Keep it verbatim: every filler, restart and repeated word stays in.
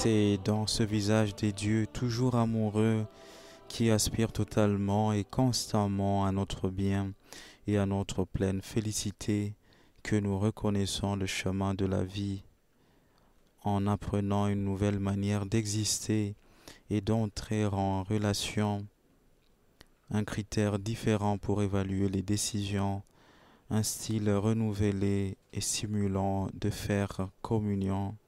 C'est dans ce visage des dieux toujours amoureux qui aspire totalement et constamment à notre bien et à notre pleine félicité que nous reconnaissons le chemin de la vie en apprenant une nouvelle manière d'exister et d'entrer en relation, un critère différent pour évaluer les décisions, un style renouvelé et stimulant de faire communion